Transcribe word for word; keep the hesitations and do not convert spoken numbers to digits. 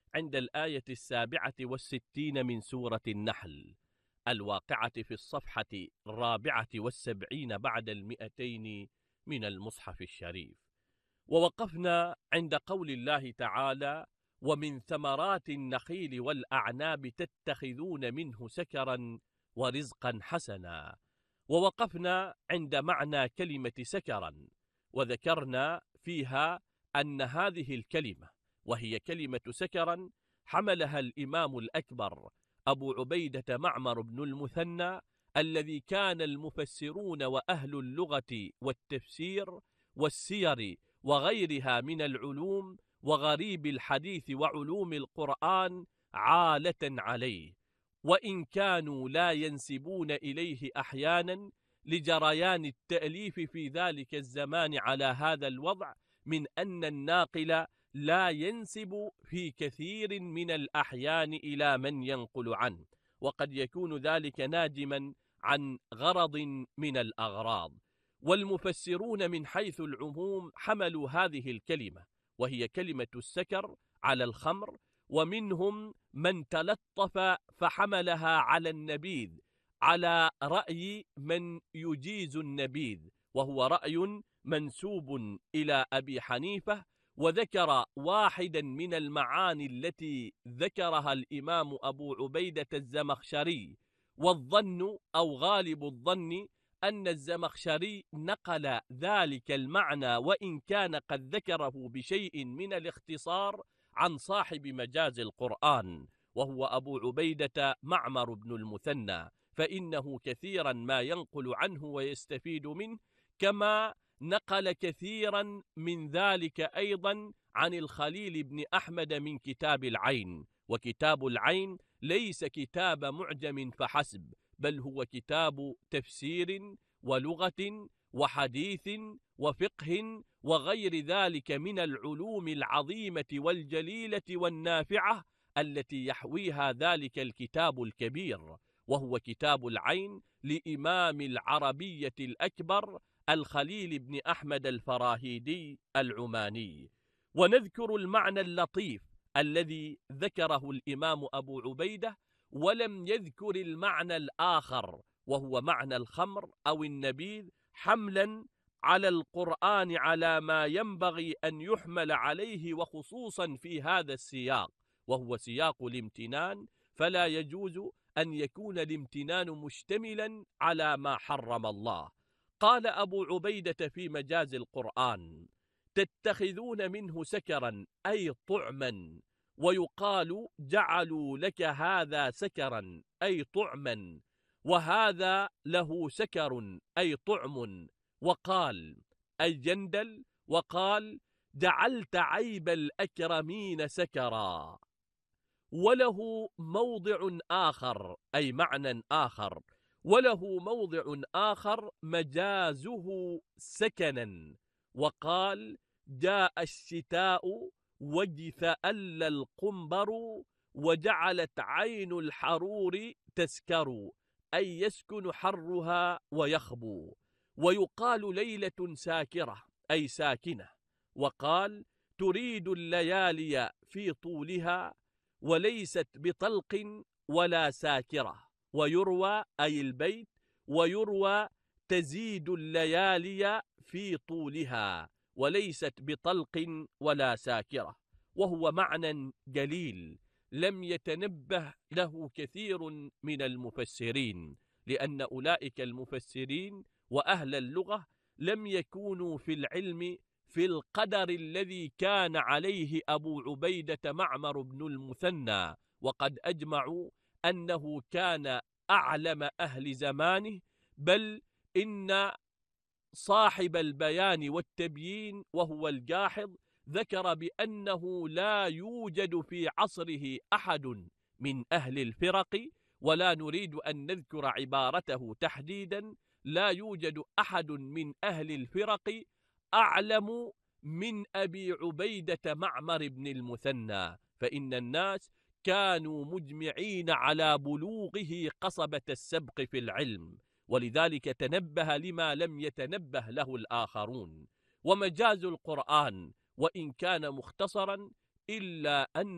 عند الآية السابعة والستين من سورة النحل الواقعة في الصفحة الرابعة والسبعين بعد المئتين من المصحف الشريف. ووقفنا عند قول الله تعالى: ومن ثمرات النخيل والأعناب تتخذون منه سكرا ورزقا حسنا. ووقفنا عند معنى كلمة سكرا، وذكرنا فيها أن هذه الكلمة وهي كلمة سكرا حملها الإمام الأكبر أبو عبيدة معمر بن المثنى، الذي كان المفسرون وأهل اللغة والتفسير والسير وغيرها من العلوم وغريب الحديث وعلوم القرآن عالة عليه، وإن كانوا لا ينسبون إليه أحيانا لجريان التأليف في ذلك الزمان على هذا الوضع، من أن الناقل لا ينسب في كثير من الأحيان إلى من ينقل عنه، وقد يكون ذلك ناجما عن غرض من الأغراض. والمفسرون من حيث العموم حملوا هذه الكلمة وهي كلمة السكر على الخمر، ومنهم من تلطف فحملها على النبيذ على رأي من يجيز النبيذ، وهو رأي منسوب إلى أبي حنيفة، وذكر واحدا من المعاني التي ذكرها الإمام أبو عبيدة الزمخشري. والظن أو غالب الظن أن الزمخشري نقل ذلك المعنى، وإن كان قد ذكره بشيء من الاختصار، عن صاحب مجاز القرآن وهو أبو عبيدة معمر بن المثنى، فإنه كثيرا ما ينقل عنه ويستفيد منه، كما نقل كثيرا من ذلك أيضا عن الخليل بن أحمد من كتاب العين. وكتاب العين ليس كتاب معجم فحسب، بل هو كتاب تفسير ولغة وحديث وفقه وغير ذلك من العلوم العظيمة والجليلة والنافعة التي يحويها ذلك الكتاب الكبير، وهو كتاب العين لإمام العربية الأكبر الخليل بن أحمد الفراهيدي العماني. ونذكر المعنى اللطيف الذي ذكره الإمام أبو عبيدة، ولم يذكر المعنى الآخر وهو معنى الخمر أو النبيذ، حملا على القرآن على ما ينبغي أن يحمل عليه، وخصوصا في هذا السياق وهو سياق الامتنان، فلا يجوز أن يكون الامتنان مشتملا على ما حرم الله. قال أبو عبيدة في مجاز القرآن: تتخذون منه سكرا أي طعما، ويقال جعلوا لك هذا سكرا أي طعما، وهذا له سكر أي طعم، وقال أي جندل، وقال جعلت عيب الأكرمين سكرا. وله موضع آخر أي معنى آخر، وله موضع آخر مجازه سكنا، وقال جاء الشتاء واجتأل القنبر، وجعلت عين الحرور تسكر أي يسكن حرها ويخبو. ويقال ليلة ساكرة أي ساكنة، وقال تريد الليالي في طولها وليست بطلق ولا ساكرة. ويروى أي البيت، ويروى تزيد الليالي في طولها وليست بطلق ولا ساكرة، وهو معنى جليل لم يتنبه له كثير من المفسرين، لأن أولئك المفسرين وأهل اللغة لم يكونوا في العلم في القدر الذي كان عليه أبو عبيدة معمر بن المثنى، وقد أجمعوا أنه كان أعلم أهل زمانه، بل إن صاحب البيان والتبيين وهو الجاحظ ذكر بأنه لا يوجد في عصره أحد من أهل الفرق، ولا نريد أن نذكر عبارته تحديدا، لا يوجد أحد من أهل الفرق أعلم من أبي عبيدة معمر بن المثنى، فإن الناس كانوا مجمعين على بلوغه قصبة السبق في العلم، ولذلك تنبه لما لم يتنبه له الآخرون. ومجاز القرآن وإن كان مختصرا إلا أن